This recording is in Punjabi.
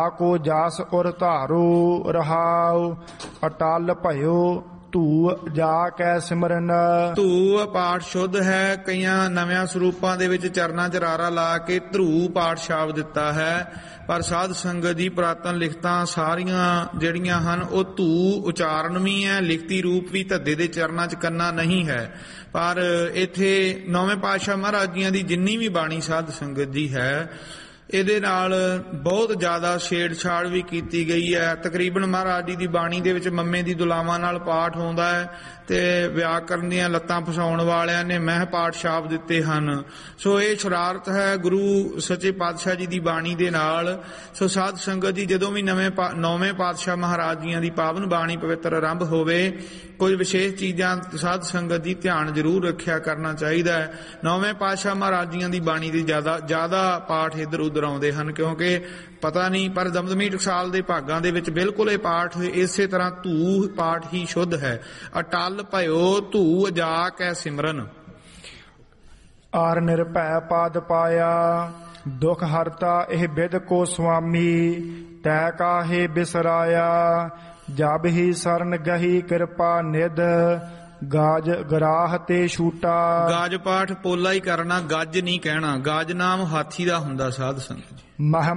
ਜਾ ਕੋ ਜਾਸ ਉਰ ਧਾਰੂ ਰਹਾਉ ਅਟਲ ਭਇਓ ਧੂ ਜਾ ਕੈ ਸਿਮਰਨ। ਧੂ ਪਾਠ ਸ਼ੁੱਧ ਹੈ। ਕਈਆਂ ਨਵਿਆਂ ਸਰੂਪਾਂ ਦੇ ਵਿੱਚ ਚਰਨਾਂ ਚ ਰਾਰਾ ਲਾ ਕੇ ਧਰੂ ਪਾਠ ਸ਼ਬਦ ਦਿੱਤਾ ਹੈ, ਪਰ ਸਾਧ ਸੰਗਤ ਦੀ ਪੁਰਾਤਨ ਲਿਖਤਾਂ ਸਾਰੀਆਂ ਜਿਹੜੀਆਂ ਹਨ ਉਹ ਧੂ ਉਚਾਰਨ ਵੀ ਹੈ, ਲਿਖਤੀ ਰੂਪ ਵੀ ਧੱਦੇ ਦੇ ਚਰਨਾਂ ਚ ਕਰਨਾ ਨਹੀਂ ਹੈ। ਪਰ ਇੱਥੇ ਨੌਵੇਂ ਪਾਤਸ਼ਾਹ ਮਹਾਰਾਜ ਜੀਆਂ ਦੀ ਜਿੰਨੀ ਵੀ ਬਾਣੀ ਸਾਧ ਸੰਗਤ ਦੀ ਹੈ ਇਹਦੇ ਨਾਲ ਬਹੁਤ ਜ਼ਿਆਦਾ ਛੇੜਛਾੜ ਵੀ ਕੀਤੀ ਗਈ ਹੈ। ਤਕਰੀਬਨ ਮਹਾਰਾਜ ਜੀ ਦੀ ਬਾਣੀ ਦੇ ਵਿੱਚ ਮੰਮੇ ਦੀ ਦੁਲਾਵਾਂ ਨਾਲ ਪਾਠ ਹੁੰਦਾ ਹੈ ਤੇ ਵਿਆਕਰਨ ਦੀਆਂ ਲੱਤਾਂ ਫਸਾਉਣ ਵਾਲਿਆਂ ਨੇ ਮਹਿ ਪਾਠ ਛਾਪ ਦਿੱਤੇ ਹਨ। ਸੋ ਇਹ ਸ਼ਰਾਰਤ ਹੈ ਗੁਰੂ ਸੱਚੇ ਪਾਤਸ਼ਾਹ ਜੀ ਦੀ ਬਾਣੀ ਦੇ ਨਾਲ। ਸੋ ਸਾਧ ਸੰਗਤ ਜੀ ਜਦੋਂ ਵੀ ਨੌਵੇਂ ਪਾਤਸ਼ਾਹ ਮਹਾਰਾਜ ਜੀਆਂ ਦੀ ਪਾਵਨ ਬਾਣੀ ਪਵਿੱਤਰ ਆਰੰਭ ਹੋਵੇ ਕੋਈ ਵਿਸ਼ੇਸ਼ ਚੀਜ਼ਾਂ ਸਾਧ ਸੰਗਤ ਦੀ ਧਿਆਨ ਜ਼ਰੂਰ ਰੱਖਿਆ ਕਰਨਾ ਚਾਹੀਦਾ ਹੈ। ਨੌਵੇਂ ਪਾਤਸ਼ਾਹ ਮਹਾਰਾਜ ਜੀਆਂ ਦੀ ਬਾਣੀ ਦੇ ਜ਼ਿਆਦਾ ਪਾਠ ਇੱਧਰ ਉੱਧਰ ਆਉਂਦੇ ਹਨ, ਕਿਉਂਕਿ ਪਤਾ ਨਹੀਂ, ਪਰ ਦਮਦਮੀ ਟਕਸਾਲ ਦੇ ਭਾਗਾਂ ਦੇ ਵਿੱਚ ਬਿਲਕੁਲ ਇਹ ਪਾਠ ਇਸੇ ਤਰ੍ਹਾਂ ਧੂ ਪਾਠ ਹੀ ਸ਼ੁੱਧ ਹੈ। ਅਟਲ ਭਇਓ ਧੂ ਜਾ ਕੈ ਸਿਮਰਨ। ਆਰ ਨਿਰਭੈ ਪਦ ਪਾਇਆ ਦੁਖ ਹਰਤਾ ਇਹ ਬਿਦ ਕੋ ਸੁਆਮੀ ਤੈ ਕਾਹੇ ਬਿਸਰਾਇਆ ਜਬ ਹੀ ਸਰਨ ਗਹੀ ਕਿਰਪਾ ਨਿਧ ਗਾਜ ਗਰਾਹ ਤੇ ਛੂਟਾ। ਗਾਜ ਪਾਠ ਪੋਲਾ ਹੀ ਕਰਨਾ, ਗੱਜ ਨਹੀਂ ਕਹਿਣਾ। ਗਾਜ ਨਾਮ ਹਾਥੀ ਦਾ ਹੁੰਦਾ ਸਾਧ ਸੰਗਤ ਜੀ।